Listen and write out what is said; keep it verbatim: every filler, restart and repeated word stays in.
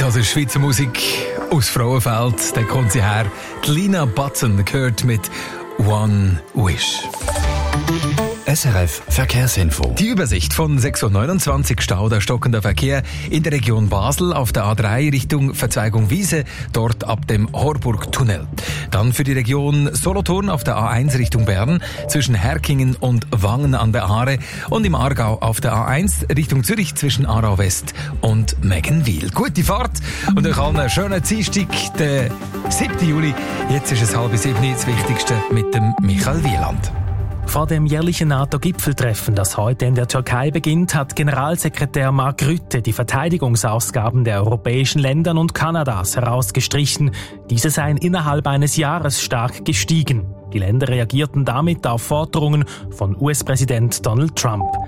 also Schweizer Musik aus Frauenfeld. Da kommt sie her. Die Lina Button gehört mit One Wish. S R F Verkehrsinfo. Die Übersicht von sechs Uhr neunundzwanzig, Stau, der stockender Verkehr in der Region Basel auf der A drei Richtung Verzweigung Wiese, dort ab dem Horburg-Tunnel. Dann für die Region Solothurn auf der A eins Richtung Bern zwischen Herkingen und Wangen an der Aare und im Aargau auf der A eins Richtung Zürich zwischen Aarau West und Meggenwil. Gute Fahrt und euch allen einen schönen Dienstag, den siebten Juli. Jetzt ist es halb sieben, das Wichtigste mit dem Michael Wieland. Vor dem jährlichen NATO-Gipfeltreffen, das heute in der Türkei beginnt, hat Generalsekretär Mark Rutte die Verteidigungsausgaben der europäischen Länder und Kanadas herausgestrichen. Diese seien innerhalb eines Jahres stark gestiegen. Die Länder reagierten damit auf Forderungen von U S-Präsident Donald Trump.